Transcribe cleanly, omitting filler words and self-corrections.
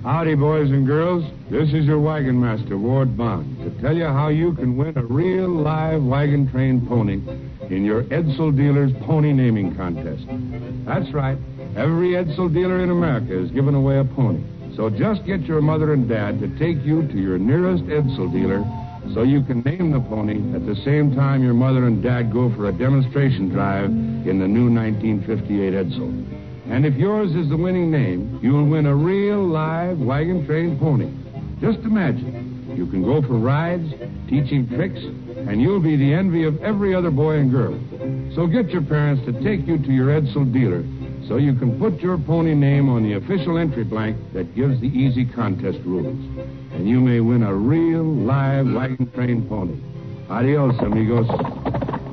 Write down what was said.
Howdy, boys and girls. This is your wagon master, Ward Bond, to tell you how you can win a real live wagon-trained pony in your Edsel dealer's pony naming contest. That's right. Every Edsel dealer in America is giving away a pony. So just get your mother and dad to take you to your nearest Edsel dealer so you can name the pony at the same time your mother and dad go for a demonstration drive in the new 1958 Edsel. And if yours is the winning name, you'll win a real, live, wagon-trained pony. Just imagine. You can go for rides, teaching tricks, and you'll be the envy of every other boy and girl. So get your parents to take you to your Edsel dealer so you can put your pony name on the official entry blank that gives the easy contest rules. And you may win a real, live, wagon-trained pony. Adios, amigos.